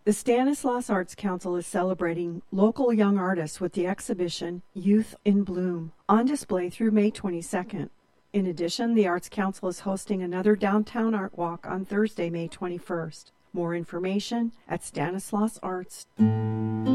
The Stanislaus Arts Council is celebrating local young artists with the exhibition Youth in Bloom, on display through May 22nd. In addition, the Arts Council is hosting another downtown art walk on Thursday, May 21st. More information at Stanislausarts.